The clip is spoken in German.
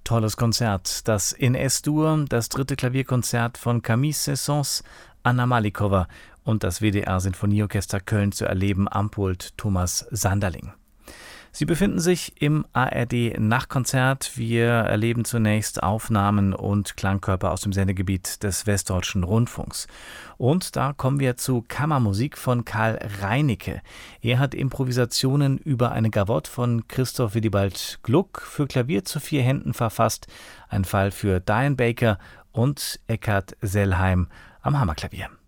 Tolles Konzert, das in S-Dur, das dritte Klavierkonzert von Camille Saint-Saëns, Anna Malikowa und das WDR Sinfonieorchester Köln zu erleben am Pult Thomas Sanderling. Sie befinden sich im ARD Nachtkonzert. Wir erleben zunächst Aufnahmen und Klangkörper aus dem Sendegebiet des Westdeutschen Rundfunks. Und da kommen wir zu Kammermusik von Karl Reinicke. Er hat Improvisationen über eine Gavotte von Christoph Willibald Gluck für Klavier zu 4 Händen verfasst. Ein Fall für Diane Baker und Eckhard Sellheim am Hammerklavier.